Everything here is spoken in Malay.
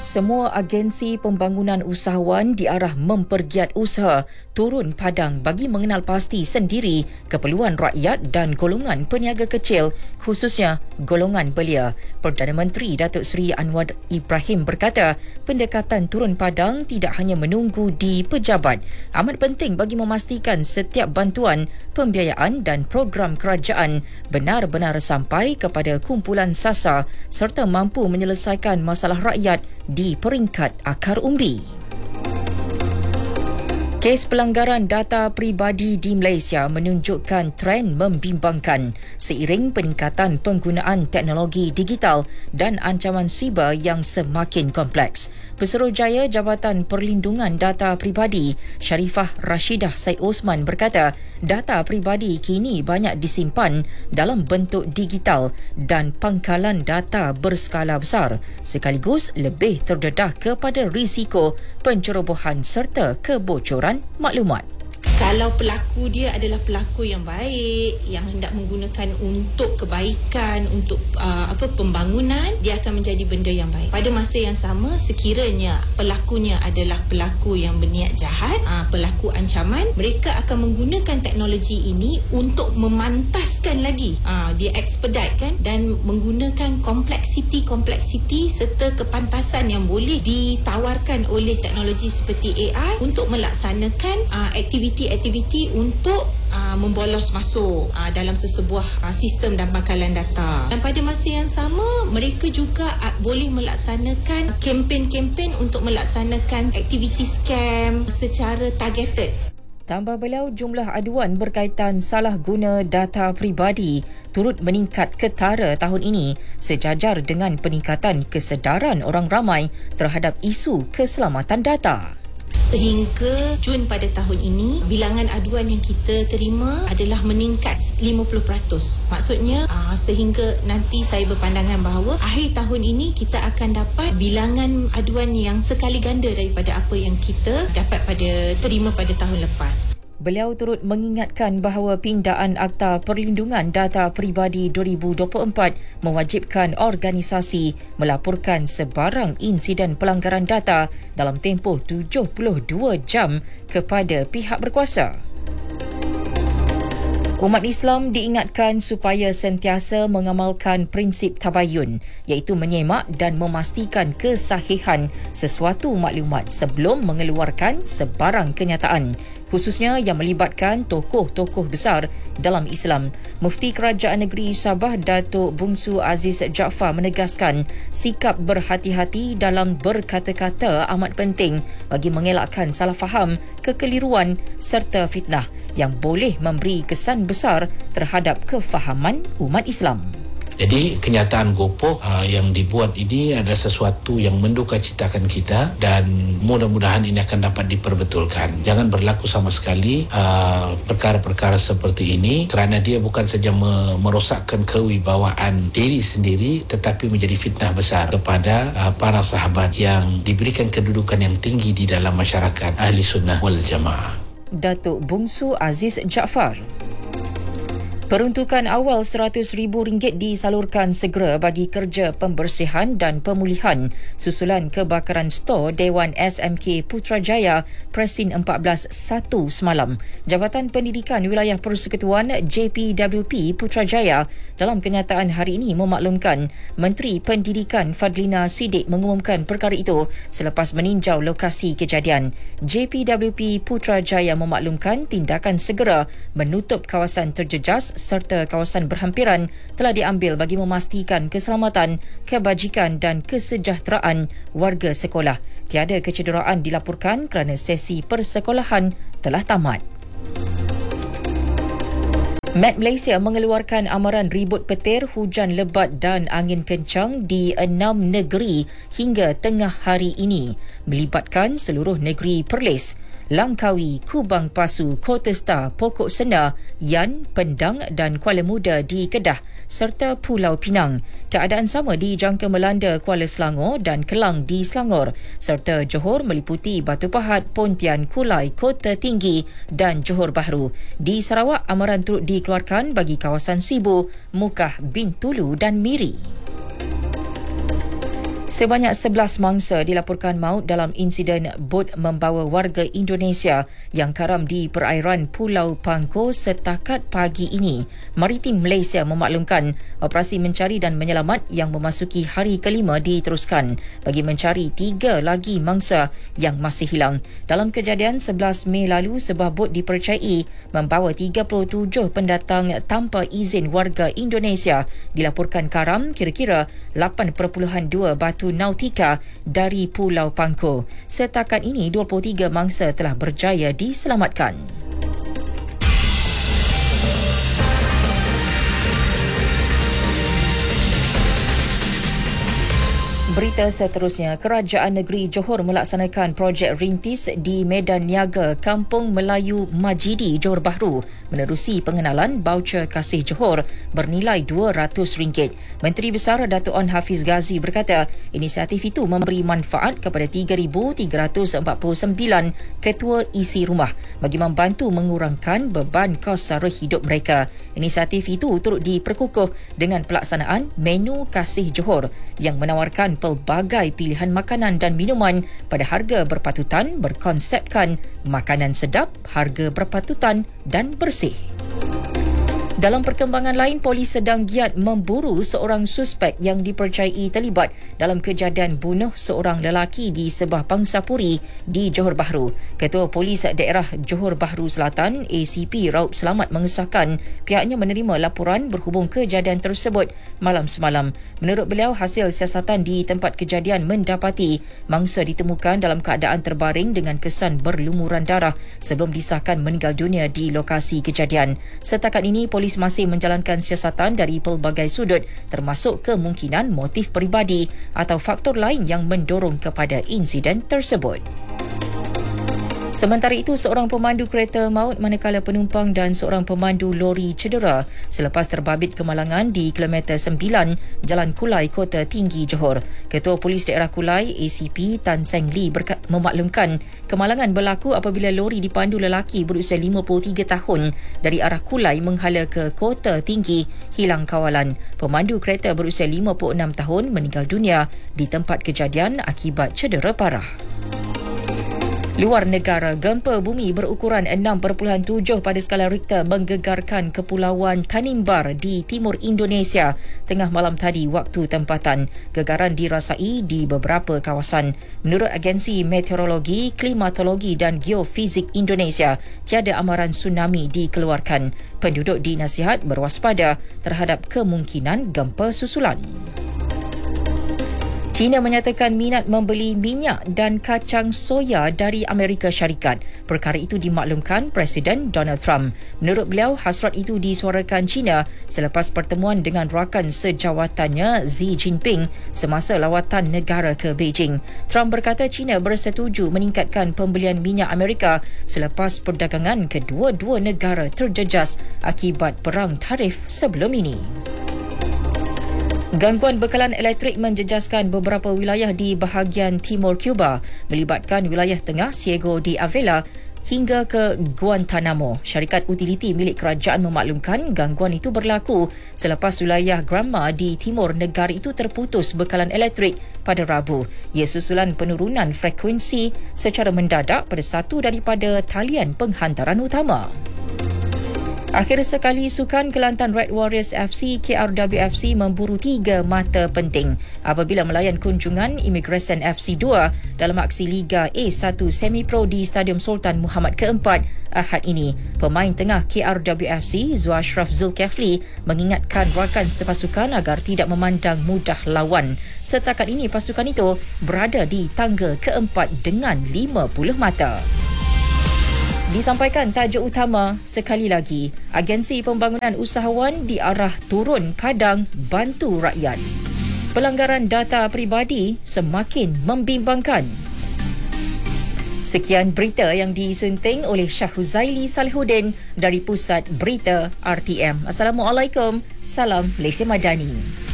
Semua agensi pembangunan usahawan diarah mempergiat usaha turun padang bagi mengenal pasti sendiri keperluan rakyat dan golongan peniaga kecil, khususnya golongan belia. Perdana Menteri Datuk Seri Anwar Ibrahim berkata, pendekatan turun padang tidak hanya menunggu di pejabat. Amat penting bagi memastikan setiap bantuan, pembiayaan dan program kerajaan benar-benar sampai kepada kumpulan sasar serta mampu menyelesaikan masalah rakyat di peringkat akar umbi. Kes pelanggaran data peribadi di Malaysia menunjukkan tren membimbangkan seiring peningkatan penggunaan teknologi digital dan ancaman siber yang semakin kompleks. Pesuruhjaya Jabatan Perlindungan Data Peribadi Sharifah Rashidah Said Osman berkata, data peribadi kini banyak disimpan dalam bentuk digital dan pangkalan data berskala besar, sekaligus lebih terdedah kepada risiko pencerobohan serta kebocoran maklumat. Kalau pelaku dia adalah pelaku yang baik, yang hendak menggunakan untuk kebaikan, untuk pembangunan, dia akan menjadi benda yang baik. Pada masa yang sama, sekiranya pelakunya adalah pelaku yang berniat jahat, pelaku ancaman, mereka akan menggunakan teknologi ini untuk memantaskan lagi, dia expedite kan, dan menggunakan kompleksiti serta kepantasan yang boleh ditawarkan oleh teknologi seperti AI untuk melaksanakan aktiviti untuk membolos masuk dalam sesebuah sistem dan pangkalan data. Dan pada masa yang sama, mereka juga boleh melaksanakan kempen-kempen untuk melaksanakan aktiviti scam secara targeted. Tambah beliau, jumlah aduan berkaitan salah guna data peribadi turut meningkat ketara tahun ini sejajar dengan peningkatan kesedaran orang ramai terhadap isu keselamatan data. Sehingga Jun pada tahun ini, bilangan aduan yang kita terima adalah meningkat 50%. Maksudnya sehingga nanti saya berpandangan bahawa akhir tahun ini kita akan dapat bilangan aduan yang sekali ganda daripada apa yang kita dapat terima pada tahun lepas. Beliau turut mengingatkan bahawa pindaan Akta Perlindungan Data Peribadi 2024 mewajibkan organisasi melaporkan sebarang insiden pelanggaran data dalam tempoh 72 jam kepada pihak berkuasa. Umat Islam diingatkan supaya sentiasa mengamalkan prinsip tabayun, iaitu menyemak dan memastikan kesahihan sesuatu maklumat sebelum mengeluarkan sebarang kenyataan, khususnya yang melibatkan tokoh-tokoh besar dalam Islam. Mufti Kerajaan Negeri Sabah Datuk Bungsu Aziz Jaafar menegaskan sikap berhati-hati dalam berkata-kata amat penting bagi mengelakkan salah faham, kekeliruan serta fitnah yang boleh memberi kesan besar terhadap kefahaman umat Islam. Jadi kenyataan gopoh yang dibuat ini adalah sesuatu yang mendukacitakan kita dan mudah-mudahan ini akan dapat diperbetulkan. Jangan berlaku sama sekali perkara-perkara seperti ini kerana dia bukan saja merosakkan kewibawaan diri sendiri tetapi menjadi fitnah besar kepada para sahabat yang diberikan kedudukan yang tinggi di dalam masyarakat Ahli Sunnah wal Jamaah. Datuk Bungsu Aziz Jaafar. Peruntukan awal RM100,000 disalurkan segera bagi kerja pembersihan dan pemulihan susulan kebakaran stor Dewan SMK Putrajaya Presin 14 1 semalam. Jabatan Pendidikan Wilayah Persekutuan JPWP Putrajaya dalam kenyataan hari ini memaklumkan Menteri Pendidikan Fadlina Siddiq mengumumkan perkara itu selepas meninjau lokasi kejadian. JPWP Putrajaya memaklumkan tindakan segera menutup kawasan terjejas serta kawasan berhampiran telah diambil bagi memastikan keselamatan, kebajikan dan kesejahteraan warga sekolah. Tiada kecederaan dilaporkan kerana sesi persekolahan telah tamat. Met Malaysia mengeluarkan amaran ribut petir, hujan lebat dan angin kencang di 6 negeri hingga tengah hari ini, melibatkan seluruh negeri Perlis, Langkawi, Kubang Pasu, Kota Star, Pokok Senda, Yan, Pendang dan Kuala Muda di Kedah serta Pulau Pinang. Keadaan sama dijangka melanda Kuala Selangor dan Kelang di Selangor serta Johor meliputi Batu Pahat, Pontian, Kulai, Kota Tinggi dan Johor Bahru. Di Sarawak, amaran turut dikeluarkan bagi kawasan Sibu, Mukah, Bintulu dan Miri. Sebanyak 11 mangsa dilaporkan maut dalam insiden bot membawa warga Indonesia yang karam di perairan Pulau Pangkor setakat pagi ini. Maritim Malaysia memaklumkan operasi mencari dan menyelamat yang memasuki hari kelima diteruskan bagi mencari 3 lagi mangsa yang masih hilang. Dalam kejadian 11 Mei lalu, sebuah bot dipercayai membawa 37 pendatang tanpa izin warga Indonesia dilaporkan karam kira-kira 8.2 batu nautika dari Pulau Pangkor. Setakat ini 23 mangsa telah berjaya diselamatkan. Berita seterusnya, Kerajaan Negeri Johor melaksanakan projek rintis di Medan Niaga Kampung Melayu Majidi, Johor Bahru menerusi pengenalan baucer Kasih Johor bernilai RM200. Menteri Besar Datuk Onn Hafiz Ghazi berkata, inisiatif itu memberi manfaat kepada 3,349 ketua isi rumah bagi membantu mengurangkan beban kos sara hidup mereka. Inisiatif itu turut diperkukuh dengan pelaksanaan menu Kasih Johor yang menawarkan pelbagai pilihan makanan dan minuman pada harga berpatutan berkonsepkan makanan sedap, harga berpatutan dan bersih. Dalam perkembangan lain, polis sedang giat memburu seorang suspek yang dipercayai terlibat dalam kejadian bunuh seorang lelaki di sebuah pangsapuri di Johor Bahru. Ketua Polis Daerah Johor Bahru Selatan, ACP Raup Selamat mengesahkan pihaknya menerima laporan berhubung kejadian tersebut malam semalam. Menurut beliau, hasil siasatan di tempat kejadian mendapati mangsa ditemukan dalam keadaan terbaring dengan kesan berlumuran darah sebelum disahkan meninggal dunia di lokasi kejadian. Setakat ini, polis masih menjalankan siasatan dari pelbagai sudut termasuk kemungkinan motif peribadi atau faktor lain yang mendorong kepada insiden tersebut. Sementara itu, seorang pemandu kereta maut manakala penumpang dan seorang pemandu lori cedera selepas terbabit kemalangan di kilometer 9 Jalan Kulai, Kota Tinggi, Johor. Ketua Polis Daerah Kulai, ACP Tan Seng Lee memaklumkan kemalangan berlaku apabila lori dipandu lelaki berusia 53 tahun dari arah Kulai menghala ke Kota Tinggi hilang kawalan. Pemandu kereta berusia 56 tahun meninggal dunia di tempat kejadian akibat cedera parah. Luar negara, gempa bumi berukuran 6.7 pada skala Richter menggegarkan Kepulauan Tanimbar di timur Indonesia tengah malam tadi waktu tempatan. Gegaran dirasai di beberapa kawasan. Menurut Agensi Meteorologi, Klimatologi dan Geofizik Indonesia, tiada amaran tsunami dikeluarkan. Penduduk dinasihat berwaspada terhadap kemungkinan gempa susulan. China menyatakan minat membeli minyak dan kacang soya dari Amerika Syarikat. Perkara itu dimaklumkan Presiden Donald Trump. Menurut beliau, hasrat itu disuarakan China selepas pertemuan dengan rakan sejawatannya Xi Jinping semasa lawatan negara ke Beijing. Trump berkata China bersetuju meningkatkan pembelian minyak Amerika selepas perdagangan kedua-dua negara terjejas akibat perang tarif sebelum ini. Gangguan bekalan elektrik menjejaskan beberapa wilayah di bahagian timur Cuba, melibatkan wilayah tengah Ciego de Avila hingga ke Guantanamo. Syarikat utiliti milik kerajaan memaklumkan gangguan itu berlaku selepas wilayah Granma di timur negara itu terputus bekalan elektrik pada Rabu. Ia susulan penurunan frekuensi secara mendadak pada satu daripada talian penghantaran utama. Akhir sekali, sukan Kelantan Red Warriors FC KRWFC memburu 3 mata penting apabila melayan kunjungan Immigration FC 2 dalam aksi Liga A1 Semi Pro di Stadium Sultan Muhammad keempat Ahad ini. Pemain tengah KRWFC Zuashraf Zulkifli mengingatkan rakan sepasukan agar tidak memandang mudah lawan. Setakat ini, pasukan itu berada di tangga keempat dengan 50 mata. Disampaikan tajuk utama sekali lagi, Agensi Pembangunan Usahawan diarah turun padang bantu rakyat. Pelanggaran data peribadi semakin membimbangkan. Sekian berita yang disunting oleh Syahuzaili Salihuddin dari Pusat Berita RTM. Assalamualaikum, salam Malaysia Madani.